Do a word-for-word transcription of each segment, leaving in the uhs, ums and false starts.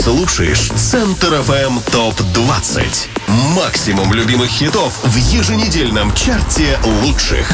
слушаешь Центр эф эм топ двадцать. Максимум любимых хитов в еженедельном чарте лучших.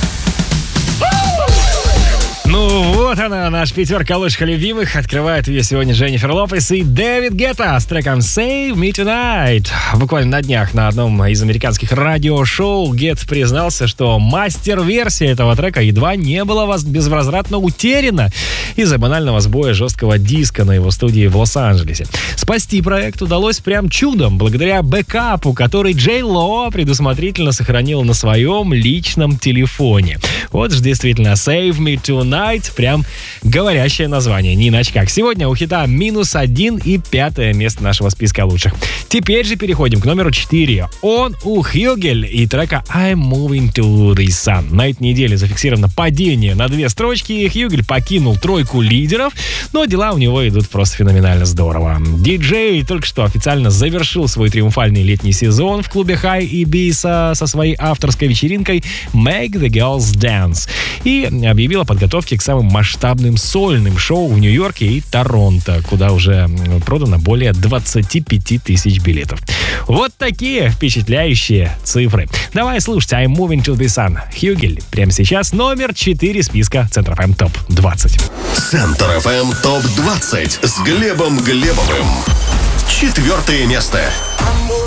Ну вот она, наша пятерка лучших любимых. Открывает ее сегодня Дженнифер Лопес и Дэвид Гетта с треком «Save Me Tonight». Буквально на днях на одном из американских радиошоу Гетт признался, что мастер-версия этого трека едва не была безвозвратно утеряна из-за банального сбоя жесткого диска на его студии в Лос-Анджелесе. Спасти проект удалось прям чудом, благодаря бэкапу, который Джей Ло предусмотрительно сохранил на своем личном телефоне. Вот же действительно «Save Me Tonight» прям говорящее название, не иначе как. Сегодня у хита минус один и пятое место нашего списка лучших. Теперь же переходим к номеру четыре. Он у Хьюгель и трека I'm Moving to the Sun. На этой неделе зафиксировано падение на две строчки. Хьюгель покинул тройку лидеров, но дела у него идут просто феноменально здорово. Диджей только что официально завершил свой триумфальный летний сезон в клубе High Ibiza со своей авторской вечеринкой Make the Girls Dance и объявил о подготовке к самым масштабным сольным шоу в Нью-Йорке и Торонто, куда уже продано более двадцать пять тысяч билетов. Вот такие впечатляющие цифры. Давай слушать I'm Moving to the Sun. Хьюгель прямо сейчас номер четыре списка Центр эф эм топ двадцать. Центр эф эм топ двадцать с Глебом Глебовым. Четвертое место.